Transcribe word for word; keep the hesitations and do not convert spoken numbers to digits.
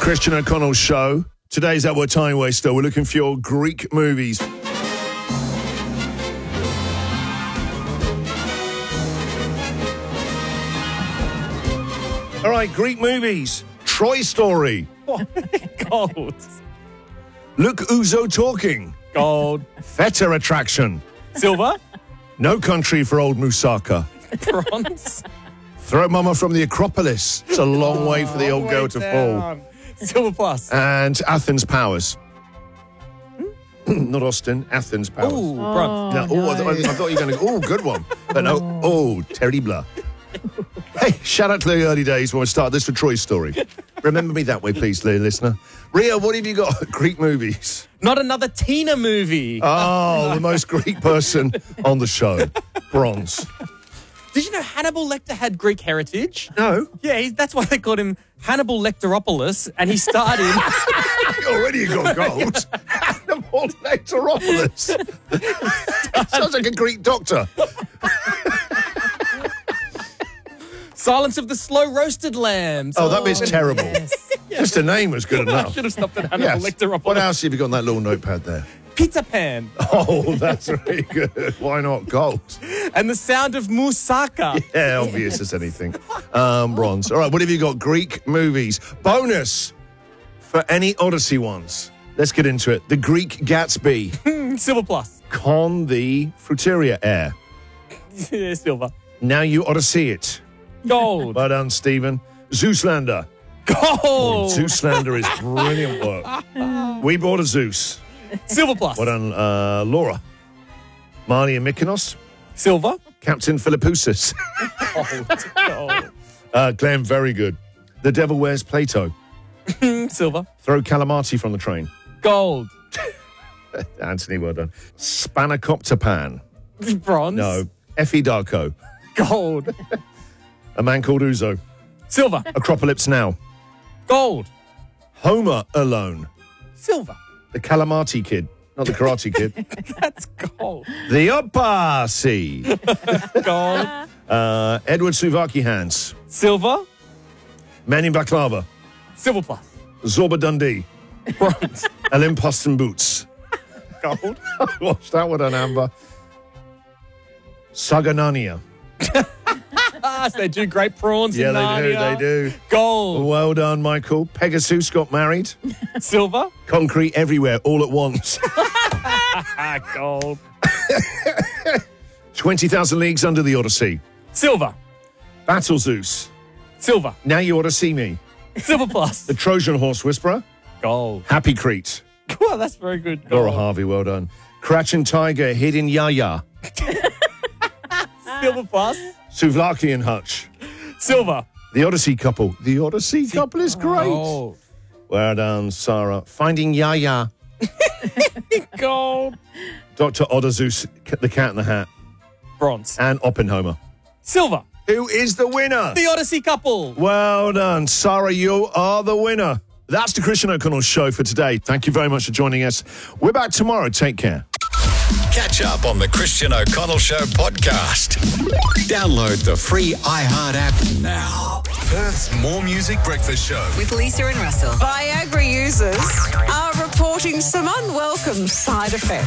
Christian O'Connell Show. Today's Our Time Waster. We're looking for your Greek movies. All right, Greek movies. Troy Story. Gold. Look Uzo Talking. Gold. Feta Attraction. Silver. No Country for Old Moussaka. Bronze. Throw Mama from the Acropolis. It's a long way for the old girl to fall. Silver plus. And Athens Powers. Not Austin, Athens Powers. Ooh, bronze. No, oh, I, th- I thought you were going to go, oh, good one. But no, oh, terrible. Hey, shout out to the early days when we started this for Troy Story. Remember me that way, please, listener. Ria, what have you got? Greek movies. Not another Tina movie. Oh, the most Greek person on the show. Bronze. Did you know Hannibal Lecter had Greek heritage? No. Yeah, he, that's why they called him Hannibal Lecteropoulos, and he starred in... Already got gold. Hannibal Lecteropoulos. Sounds like a Greek doctor. Silence of the Slow Roasted Lambs. Oh, that bit's terrible. Yes. Just the name was good I enough. should have stopped at Hannibal Yes. Lecteropoulos. What else have you got on that little notepad there? Peter Pan. Oh, that's really good. Why not gold? And The Sound of Moussaka. Yeah, obvious as anything. Um, bronze. All right, what have you got? Greek movies. Bonus for any Odyssey ones. Let's get into it. The Greek Gatsby. Silver plus. Con the Fruteria Air. Yeah, silver. Now you ought to see it. Gold. Well done, Stephen. Zeuslander. Gold. Zeuslander is brilliant work. We bought a Zeus. Silver plus. Well done, uh, Laura. Marley and Mykonos. Silver. Captain Philippoussis. Gold. Gold. uh, Glenn, very good. The Devil Wears Plato. Silver. Throw Calamati from the train. Gold. Anthony, well done. Spanakopter Pan. Bronze. No. Effie Darko. Gold. A Man Called Uzo. Silver. Acropolis Now. Gold. Homer Alone. Silver. The Calamati Kid. Not the Karate Kid. That's gold. The Opasi. Gold. Uh, Edward Suvaki Hands. Silver. Man in Baklava. Silver plus. Zorba Dundee. Bronze. Olympus and Boots. Gold. Watch that one on Amber. Saganania. Ah, so they do great prawns Yeah, in they do, Narnia. they do. Gold. Well done, Michael. Pegasus got married. Silver. Concrete everywhere, all at once. Ah, gold. twenty thousand Leagues Under the Odyssey. Silver. Battle Zeus. Silver. Now You Ought to See Me. Silver plus. The Trojan Horse Whisperer. Gold. Happy Crete. Wow, that's very good. Laura Gold. Harvey, well done. Crouching Tiger, Hidden Yaya. Silver plus. Souvlaki and Hutch. Silver. The Odyssey Couple. The Odyssey Couple is great. Gold. Well done, Sarah. Finding Yaya. Gold. Doctor Odazus, The Cat in the Hat. Bronze. And Oppenheimer. Silver. Who is the winner? The Odyssey couple. Well done, Sarah. You are the winner. That's the Christian O'Connell Show for today. Thank you very much for joining us. We're back tomorrow. Take care. Catch up on the Christian O'Connell Show podcast. Download the free iHeart app now. Perth's More Music Breakfast Show. With Lisa and Russell. Viagra users are reporting some unwelcome side effects.